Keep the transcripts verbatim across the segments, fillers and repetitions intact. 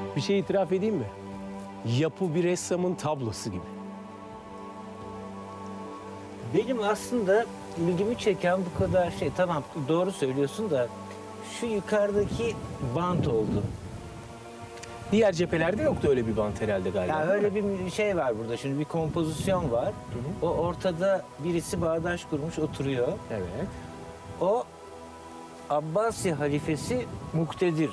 Bir şey itiraf edeyim mi? Yapı bir ressamın tablosu gibi. Benim aslında ilgimi çeken bu kadar şey, tamam doğru söylüyorsun da şu yukarıdaki bant oldu. Diğer cephelerde yoktu öyle bir bant herhalde galiba. Yani değil öyle mi? bir şey var burada, şimdi bir kompozisyon var. O ortada birisi bağdaş kurmuş oturuyor. Evet. O Abbasi halifesi Muktedir.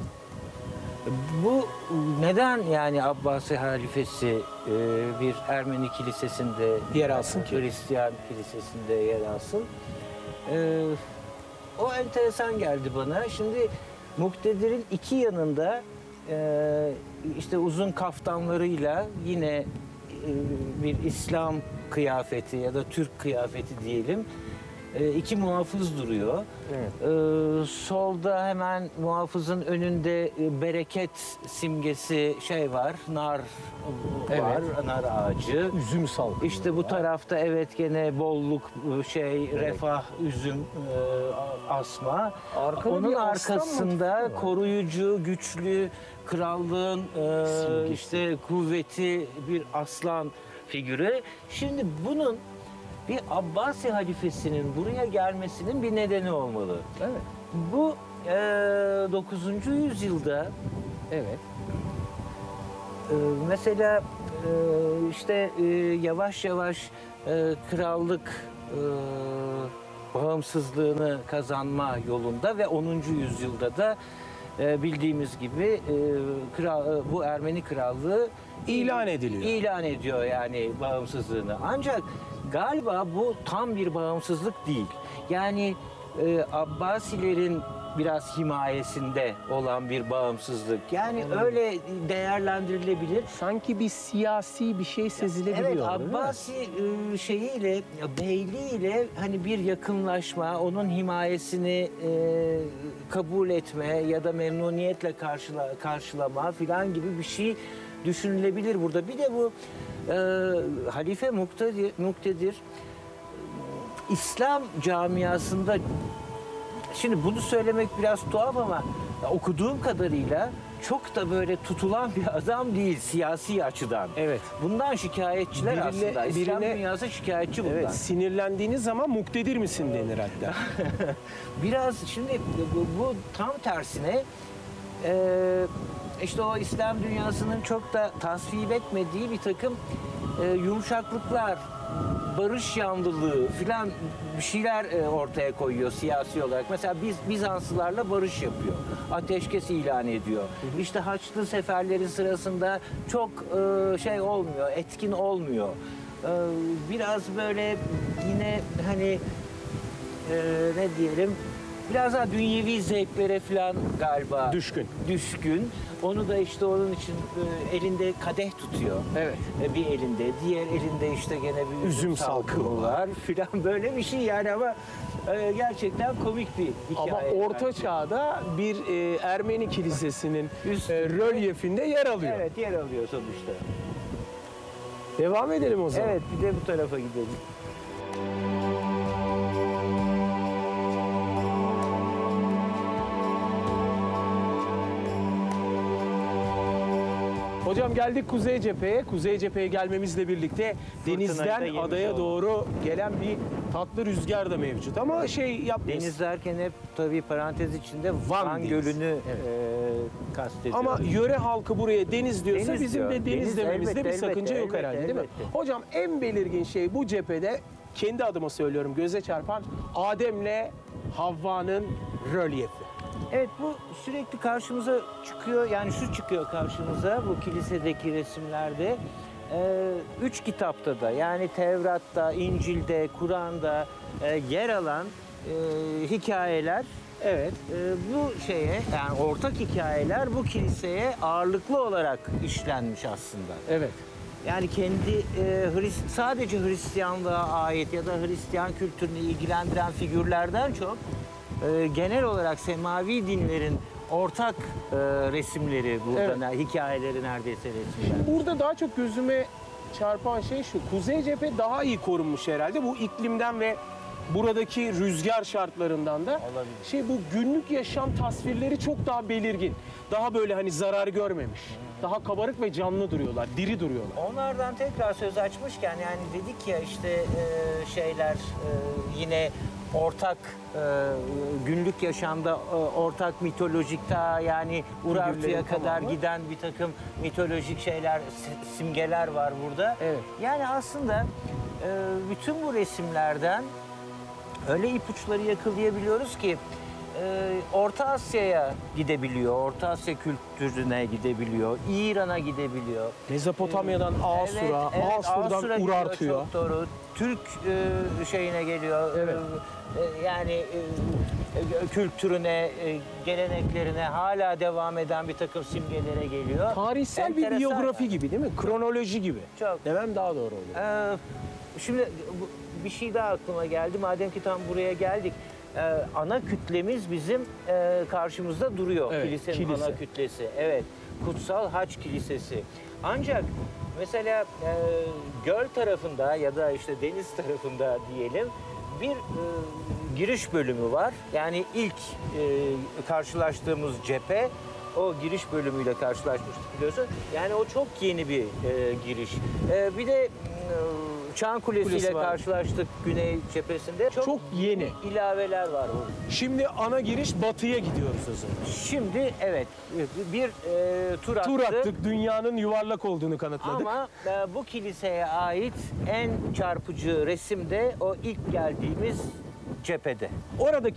Bu neden yani Abbasi halifesi e, bir Ermeni kilisesinde Yer alsın ki? Hristiyan kilisesinde yer alsın? E, o enteresan geldi bana. Şimdi Muktedir'in iki yanında e, işte uzun kaftanlarıyla yine e, bir İslam kıyafeti ya da Türk kıyafeti diyelim. E, iki muhafız duruyor. Evet. E, solda hemen muhafızın önünde e, bereket simgesi şey var, nar var, Evet. nar ağacı. Üzüm salkımı İşte bu var. tarafta evet gene bolluk, şey, refah, üzüm, e, asma. Arkada Onun bir aslan arkasında motifi var. koruyucu, güçlü, krallığın e, Simgesi. işte kuvveti bir aslan figürü. Şimdi bunun bir Abbasi halifesinin buraya gelmesinin bir nedeni olmalı. Evet. Bu e, dokuzuncu yüzyılda Evet. e, mesela e, işte e, yavaş yavaş e, krallık e, bağımsızlığını kazanma yolunda ve onuncu yüzyılda da e, bildiğimiz gibi e, kral, bu Ermeni krallığı İlan ediliyor. İlan ediyor yani bağımsızlığını. Ancak galiba bu tam bir bağımsızlık değil. Yani e, Abbasilerin biraz himayesinde olan bir bağımsızlık. Yani öyle değerlendirilebilir. Sanki bir siyasi bir şey sezilebiliyor. Evet, değil mi? Abbasi e, şeyiyle, beyliğiyle hani bir yakınlaşma, onun himayesini e, kabul etme ya da memnuniyetle karşıla, karşılama filan gibi bir şey düşünülebilir burada. Bir de bu e, Halife Muktedir, Muktedir İslam camiasında, şimdi bunu söylemek biraz tuhaf ama okuduğum kadarıyla çok da böyle tutulan bir adam değil siyasi açıdan. Evet. Bundan şikayetçiler Birine- aslında. İslam birine- dünyası şikayetçi bundan. Evet, sinirlendiğiniz zaman muktedir misin denir hatta. Biraz şimdi bu, bu tam tersine e, işte o İslam dünyasının çok da tasvip etmediği bir takım e, yumuşaklıklar, barış yanlılığı filan bir şeyler e, ortaya koyuyor siyasi olarak. Mesela biz Bizanslılarla barış yapıyor. Ateşkes ilan ediyor. İşte Haçlı seferleri sırasında çok e, şey olmuyor, etkin olmuyor. E, biraz böyle yine hani e, ne diyelim, biraz daha dünyevi zevklere falan galiba Düşkün. düşkün. Onu da işte onun için e, elinde kadeh tutuyor. Evet. E, bir elinde, diğer elinde işte gene bir üzüm, Üzüm salkımı salkımı var filan, böyle bir şey yani ama e, gerçekten komik bir hikaye. Ama Orta bence. Çağ'da bir e, Ermeni kilisesinin Üst- e, rölyefinde yer alıyor. Evet, yer alıyor sonuçta. Devam edelim o zaman. Evet, bir de bu tarafa gidelim. Hocam geldik Kuzey Cephe'ye. Kuzey Cephe'ye gelmemizle birlikte da denizden yemiş adaya olduk. doğru gelen bir tatlı rüzgar da mevcut. Ama şey yapmıyoruz. Deniz derken hep tabii parantez içinde Van, Van Denizi. Gölü'nü Evet. e, kastediyor. Ama yöre halkı buraya deniz diyorsa Deniz bizim diyor. de deniz, Deniz, dememizde elbette, bir sakınca elbette, yok herhalde değil mi? elbette. Hocam en belirgin şey bu cephede, kendi adıma söylüyorum, göze çarpan Adem'le Havva'nın rölyefi. Evet, bu sürekli karşımıza çıkıyor. Yani şu çıkıyor karşımıza bu kilisedeki resimlerde. Ee, üç kitapta da, yani Tevrat'ta, İncil'de, Kur'an'da e, yer alan e, hikayeler, Evet. e, bu şeye, yani ortak hikayeler bu kiliseye ağırlıklı olarak işlenmiş aslında. Evet. Yani kendi e, Hrist- sadece Hristiyanlığa ait ya da Hristiyan kültürünü ilgilendiren figürlerden çok e, genel olarak semavi dinlerin ortak e, resimleri burada, Evet. ne- hikayeleri neredeyse resimler. Burada daha çok gözüme çarpan şey şu. Kuzey cephe daha iyi korunmuş herhalde. Bu iklimden ve buradaki rüzgar şartlarından da Olabilir. şey bu günlük yaşam tasvirleri çok daha belirgin. Daha böyle hani zarar görmemiş. Daha kabarık ve canlı duruyorlar, diri duruyorlar. Onlardan tekrar söz açmışken yani dedik ya işte e, şeyler e, yine ortak e, günlük yaşamda e, ortak mitolojik ta yani Urartu'ya Figürlerin kadar tamamı. giden bir takım mitolojik şeyler, si- simgeler var burada. Evet. Yani aslında e, bütün bu resimlerden öyle ipuçları yakalayabiliyoruz ki e, Orta Asya'ya gidebiliyor, Orta Asya kültürüne gidebiliyor, İran'a gidebiliyor. Mezopotamya'dan Asur'a, Evet, evet, Asur'dan Asur'a gidiyor, Urartu'ya. çok doğru. Türk e, şeyine geliyor. Evet. E, yani e, e, kültürüne, e, geleneklerine hala devam eden bir takım simgelere geliyor. Tarihsel bir Enteresan biyografi yani. gibi değil mi? Kronoloji gibi. Çok. Demem daha doğru oluyor. Ee, şimdi bu- bir şey daha aklıma geldi. Madem ki tam buraya geldik. Ee, ana kütlemiz bizim e, karşımızda duruyor. Evet, Kilisenin kilise. ana kütlesi. Evet. Kutsal Haç Kilisesi. Ancak mesela e, göl tarafında ya da işte deniz tarafında diyelim bir e, giriş bölümü var. Yani ilk e, karşılaştığımız cephe o giriş bölümüyle karşılaşmıştık biliyorsun. Yani o çok yeni bir e, giriş. E, bir de e, Çan Kulesi Kulesi ile var. karşılaştık güney cephesinde. Çok, Çok yeni. ilaveler var burada. Şimdi ana giriş batıya gidiyoruz o zaman. Şimdi evet bir e, tur attık. Tur attık, dünyanın yuvarlak olduğunu kanıtladık. Ama e, bu kiliseye ait en çarpıcı resim de o ilk geldiğimiz cephede. Oradaki